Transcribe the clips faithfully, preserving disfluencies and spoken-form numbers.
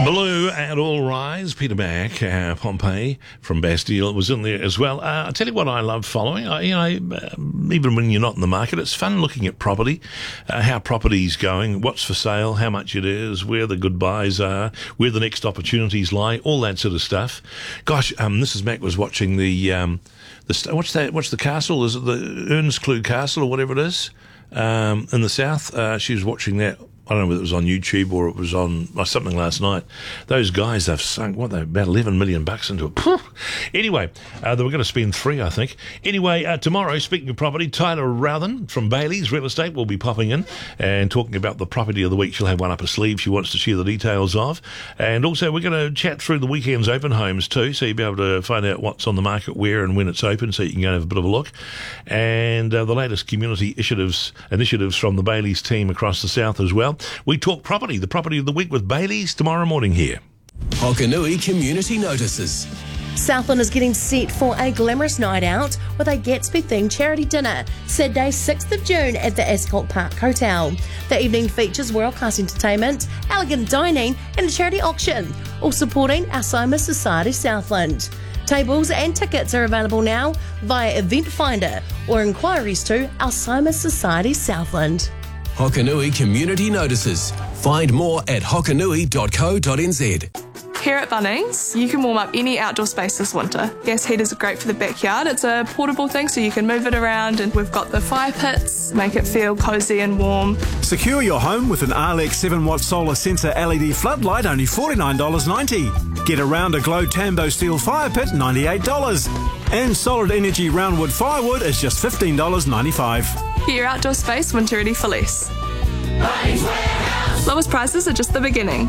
Blue and All Rise, Peter Mack, uh, Pompeii from Bastille was in there as well. Uh, I'll tell you what I love following. I, you know, uh, even when you're not in the market, it's fun looking at property, uh, how property's going, what's for sale, how much it is, where the good buys are, where the next opportunities lie, all that sort of stuff. Gosh, um, Missus Mack was watching the, um, the what's that? What's the castle? Is it the Earnscleugh Castle or whatever it is um, in the south? Uh, she was watching that. I don't know whether it was on YouTube or it was on or something last night. Those guys, they've sunk, what, they about eleven million bucks into it. Poof. Anyway, uh, they were going to spend three, I think. Anyway, uh, tomorrow, speaking of property, Tyler Routhen from Bailey's Real Estate will be popping in and talking about the property of the week. She'll have one up her sleeve she wants to share the details of. And also, we're going to chat through the weekend's open homes too, so you'll be able to find out what's on the market, where and when it's open, so you can go and have a bit of a look. And uh, the latest community initiatives, initiatives from the Bailey's team across the south as well. We talk property, the property of the week with Bailey's tomorrow morning here. Hokanui Community Notices. Southland is getting set for a glamorous night out with a Gatsby-themed charity dinner, Saturday sixth of June at the Ascot Park Hotel. The evening features world-class entertainment, elegant dining and a charity auction, all supporting Alzheimer's Society Southland. Tables and tickets are available now via Event Finder or inquiries to Alzheimer's Society Southland. Hokanui Community Notices. Find more at hokanui dot co dot n z. Here at Bunnings, you can warm up any outdoor space this winter. Gas heaters are great for the backyard. It's a portable thing, so you can move it around, and we've got the fire pits, make it feel cosy and warm. Secure your home with an Arlex seven watt solar sensor L E D floodlight, only forty-nine dollars ninety. Get a Rounder Glow Tambo steel fire pit, ninety-eight dollars. And Solid Energy roundwood firewood is just fifteen dollars ninety-five. Get your outdoor space winter ready for less. Lowest prices are just the beginning.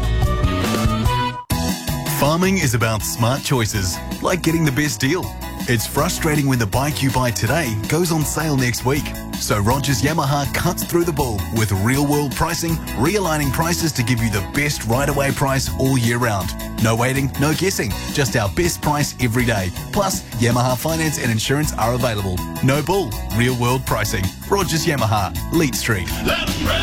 Farming is about smart choices, like getting the best deal. It's frustrating when the bike you buy today goes on sale next week. So Rogers Yamaha cuts through the bull with real-world pricing, realigning prices to give you the best right-away price all year round. No waiting, no guessing, just our best price every day. Plus, Yamaha finance and insurance are available. No bull, real-world pricing. Rogers Yamaha, Leet Street.